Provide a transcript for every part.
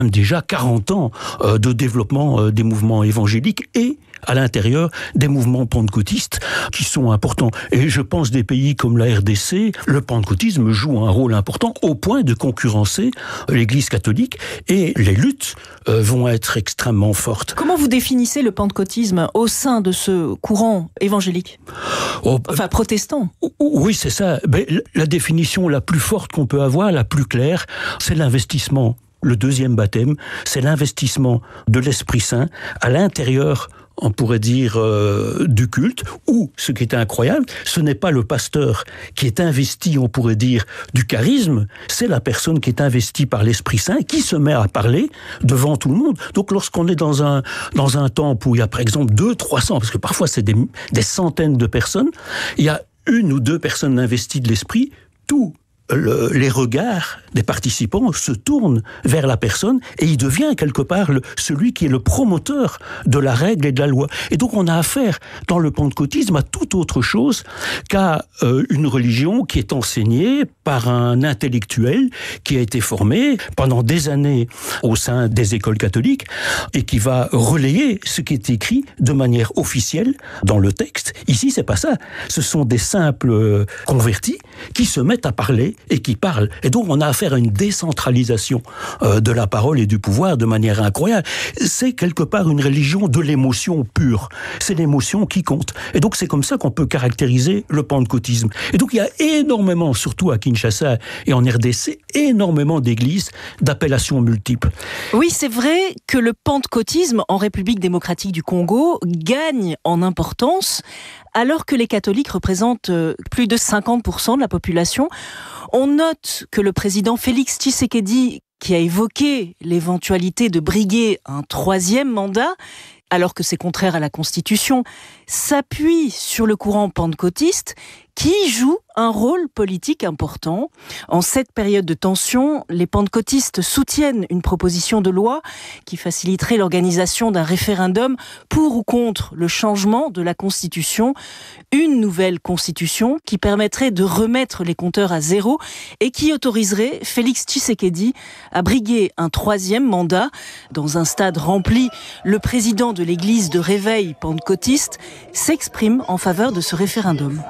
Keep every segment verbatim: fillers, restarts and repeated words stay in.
déjà quarante ans euh, de développement euh, des mouvements évangéliques et à l'intérieur des mouvements pentecôtistes qui sont importants. Et je pense des pays comme la R D C, le pentecôtisme joue un rôle important au point de concurrencer l'Église catholique et les luttes euh, vont être extrêmement fortes. Comment vous définissez le pentecôtisme au sein de ce courant évangélique ? oh, Enfin, protestant. Oui, c'est ça. Mais la définition la plus forte qu'on peut avoir, la plus claire, c'est l'investissement. Le deuxième baptême, c'est l'investissement de l'Esprit Saint à l'intérieur, on pourrait dire, euh, du culte, ou, ce qui est incroyable, ce n'est pas le pasteur qui est investi, on pourrait dire, du charisme, c'est la personne qui est investie par l'Esprit Saint, qui se met à parler devant tout le monde. Donc lorsqu'on est dans un, dans un temple où il y a par exemple deux, trois cents, parce que parfois c'est des, des centaines de personnes, il y a une ou deux personnes investies de l'Esprit, tout Le, les regards des participants se tournent vers la personne et il devient quelque part le, celui qui est le promoteur de la règle et de la loi. Et donc on a affaire dans le pentecôtisme à toute autre chose qu'à euh, une religion qui est enseignée par un intellectuel qui a été formé pendant des années au sein des écoles catholiques et qui va relayer ce qui est écrit de manière officielle dans le texte. Ici, c'est pas ça. Ce sont des simples euh, convertis qui se mettent à parler et qui parlent. Et donc, on a affaire à une décentralisation euh, de la parole et du pouvoir de manière incroyable. C'est quelque part une religion de l'émotion pure. C'est l'émotion qui compte. Et donc, c'est comme ça qu'on peut caractériser le pentecôtisme. Et donc, il y a énormément, surtout à Kinshasa et en R D C, énormément d'églises d'appellations multiples. Oui, c'est vrai que le pentecôtisme en République démocratique du Congo gagne en importance, alors que les catholiques représentent plus de cinquante pour cent de la population. On note que le président Félix Tshisekedi, qui a évoqué l'éventualité de briguer un troisième mandat, alors que c'est contraire à la Constitution, s'appuie sur le courant pentecôtiste qui joue un rôle politique important. En cette période de tension, les pentecôtistes soutiennent une proposition de loi qui faciliterait l'organisation d'un référendum pour ou contre le changement de la Constitution, une nouvelle Constitution qui permettrait de remettre les compteurs à zéro et qui autoriserait Félix Tshisekedi à briguer un troisième mandat. Dans un stade rempli, le président de l'église de réveil pentecôtiste s'exprime en faveur de ce référendum.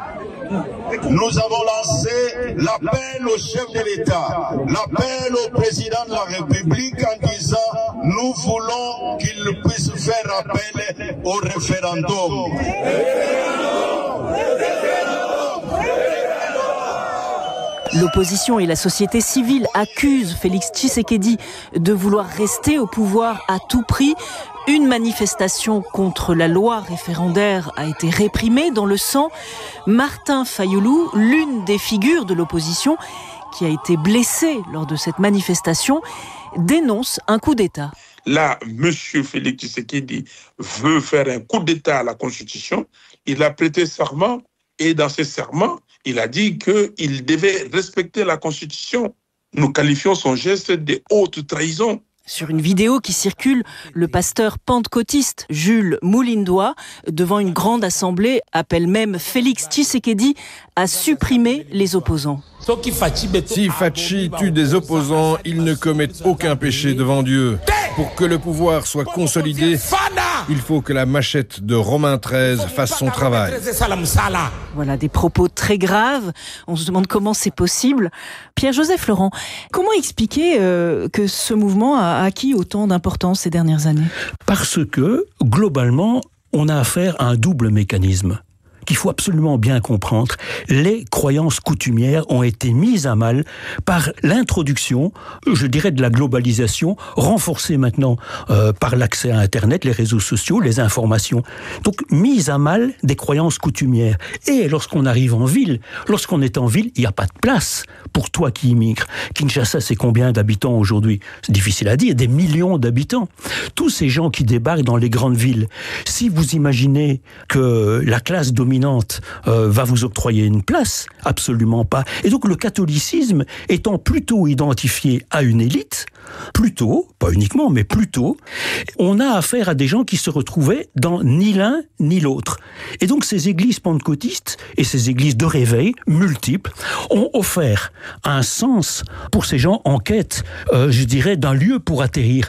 Nous avons lancé l'appel au chef de l'État, l'appel au président de la République en disant nous voulons qu'il puisse faire appel au référendum. L'opposition et la société civile accusent Félix Tshisekedi de vouloir rester au pouvoir à tout prix. Une manifestation contre la loi référendaire a été réprimée dans le sang. Martin Fayoulou, l'une des figures de l'opposition, qui a été blessé lors de cette manifestation, dénonce un coup d'État. Là, M. Félix Tshisekedi veut faire un coup d'État à la Constitution. Il a prêté serment et dans ce serment, il a dit qu'il devait respecter la Constitution. Nous qualifions son geste de haute trahison. Sur une vidéo qui circule, le pasteur pentecôtiste Jules Moulindois, devant une grande assemblée, appelle même Félix Tshisekedi à supprimer les opposants. Si Fachi tue des opposants, ils ne commettent aucun péché devant Dieu. Pour que le pouvoir soit consolidé, il faut que la machette de Romain treize fasse son travail. Voilà, des propos très graves. On se demande comment c'est possible. Pierre-Joseph Laurent, comment expliquer euh, que ce mouvement a acquis autant d'importance ces dernières années ? Parce que, globalement, on a affaire à un double mécanisme qu'il faut absolument bien comprendre. Les croyances coutumières ont été mises à mal par l'introduction, je dirais, de la globalisation, renforcée maintenant euh, par l'accès à Internet, les réseaux sociaux, les informations. Donc, mise à mal des croyances coutumières. Et lorsqu'on arrive en ville, lorsqu'on est en ville, il n'y a pas de place pour toi qui immigres. Kinshasa, c'est combien d'habitants aujourd'hui ? C'est difficile à dire, des millions d'habitants. Tous ces gens qui débarquent dans les grandes villes, si vous imaginez que la classe dominante dominante euh, va vous octroyer une place, absolument pas. Et donc le catholicisme étant plutôt identifié à une élite, plutôt, pas uniquement, mais plutôt, on a affaire à des gens qui se retrouvaient dans ni l'un ni l'autre. Et donc ces églises pentecôtistes et ces églises de réveil multiples ont offert un sens pour ces gens en quête, euh, je dirais, d'un lieu pour atterrir.